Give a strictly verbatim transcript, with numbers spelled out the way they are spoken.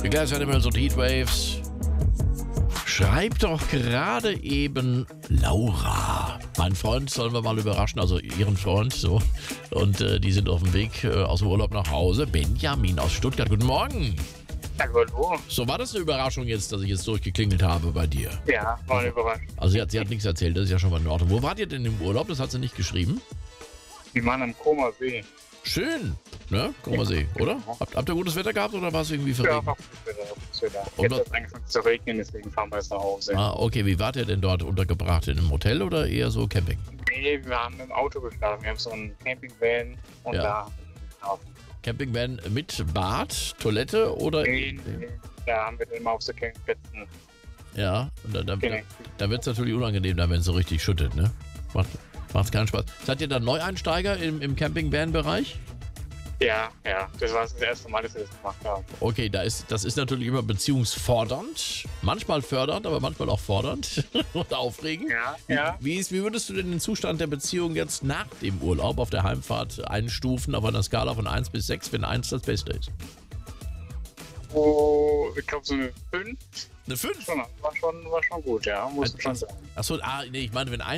Die Glass Animals und Heatwaves. Schreibt doch gerade eben Laura. Mein Freund sollen wir mal überraschen, also ihren Freund, so. Und äh, die sind auf dem Weg äh, aus dem Urlaub nach Hause. Benjamin aus Stuttgart, guten Morgen. Ja, hallo. So, war das eine Überraschung jetzt, dass ich jetzt durchgeklingelt habe bei dir? Ja, war eine Überraschung. Also sie hat, sie hat nichts erzählt, das ist ja schon mal in Ordnung. Wo wart ihr denn im Urlaub? Das hat sie nicht geschrieben. Die waren am Koma See. Schön, ne? Guck mal sehen, oder? Habt, habt ihr gutes Wetter gehabt oder war es irgendwie Ja, verregnet? war gutes Wetter, gutes Wetter. Und Jetzt was- hat es angefangen zu regnen, deswegen fahren wir jetzt nach Hause. Ah, okay, wie wart ihr denn dort untergebracht? In einem Hotel oder eher so Camping? Nee, wir haben im Auto geschlafen. Wir haben so einen Campingvan und Ja. da haben wir geschlafen. Campingvan mit Bad, Toilette oder? Nee, nee, da haben wir dann immer auf so Campingplätzen. Ja, und dann, dann, Genau. dann wird es natürlich unangenehm, dann, wenn es so richtig schüttet, ne? Macht, macht keinen Spaß. Seid ihr dann Neueinsteiger im, im Campingvan-Bereich? Ja, ja, das war das erste Mal, dass wir das gemacht haben. Okay, da ist, das ist natürlich immer beziehungsfordernd. Manchmal fördernd, aber manchmal auch fordernd und aufregend. Ja, ja. Wie, ist, wie würdest du denn den Zustand der Beziehung jetzt nach dem Urlaub auf der Heimfahrt einstufen auf einer Skala von eins bis sechs, wenn eins das Beste ist? Oh, ich glaube so eine fünf. Eine fünf? Schon, war, schon, war schon gut, ja, muss man schon sagen. Achso, ah, nee, ich meine, wenn eins